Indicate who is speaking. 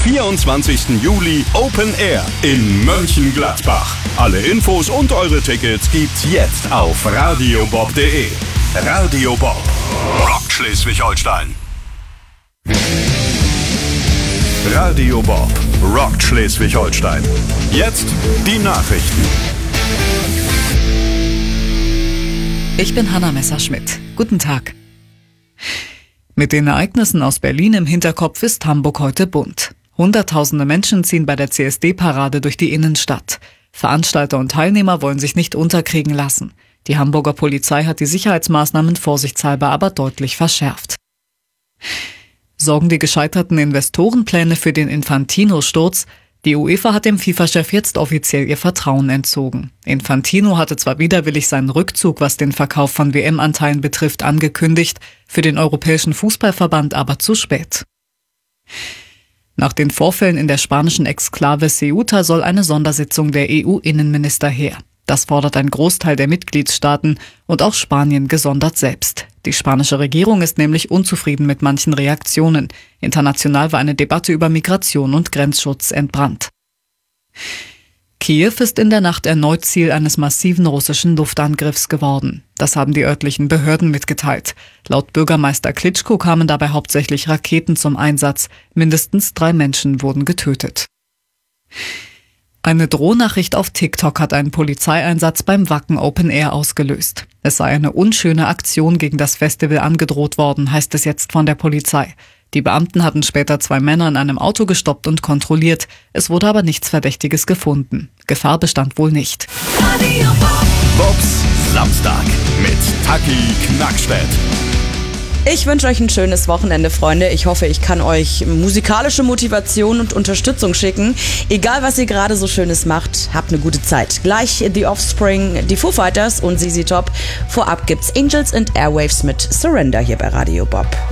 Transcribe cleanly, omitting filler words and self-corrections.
Speaker 1: 24. Juli Open Air in Mönchengladbach. Alle Infos und eure Tickets gibt's jetzt auf radiobob.de. Radio Bob, rockt Schleswig-Holstein. Radio Bob, rockt Schleswig-Holstein. Jetzt die Nachrichten.
Speaker 2: Ich bin Hanna Messerschmidt. Guten Tag. Mit den Ereignissen aus Berlin im Hinterkopf ist Hamburg heute bunt. Hunderttausende Menschen ziehen bei der CSD-Parade durch die Innenstadt. Veranstalter und Teilnehmer wollen sich nicht unterkriegen lassen. Die Hamburger Polizei hat die Sicherheitsmaßnahmen vorsichtshalber aber deutlich verschärft. Sorgen die gescheiterten Investorenpläne für den Infantino-Sturz? Die UEFA hat dem FIFA-Chef jetzt offiziell ihr Vertrauen entzogen. Infantino hatte zwar widerwillig seinen Rückzug, was den Verkauf von WM-Anteilen betrifft, angekündigt, für den Europäischen Fußballverband aber zu spät. Nach den Vorfällen in der spanischen Exklave Ceuta soll eine Sondersitzung der EU-Innenminister her. Das fordert ein Großteil der Mitgliedstaaten und auch Spanien gesondert selbst. Die spanische Regierung ist nämlich unzufrieden mit manchen Reaktionen. International war eine Debatte über Migration und Grenzschutz entbrannt. Kiew ist in der Nacht erneut Ziel eines massiven russischen Luftangriffs geworden. Das haben die örtlichen Behörden mitgeteilt. Laut Bürgermeister Klitschko kamen dabei hauptsächlich Raketen zum Einsatz. Mindestens 3 Menschen wurden getötet. Eine Drohnachricht auf TikTok hat einen Polizeieinsatz beim Wacken Open Air ausgelöst. Es sei eine unschöne Aktion gegen das Festival angedroht worden, heißt es jetzt von der Polizei. Die Beamten hatten später 2 Männer in einem Auto gestoppt und kontrolliert. Es wurde aber nichts Verdächtiges gefunden. Gefahr bestand wohl nicht.
Speaker 1: Bobs Samstag mit Taki Knackstedt.
Speaker 3: Ich wünsche euch ein schönes Wochenende, Freunde. Ich hoffe, ich kann euch musikalische Motivation und Unterstützung schicken. Egal, was ihr gerade so Schönes macht, habt eine gute Zeit. Gleich The Offspring, die Foo Fighters und ZZ Top. Vorab gibt's Angels and Airwaves mit Surrender hier bei Radio Bob.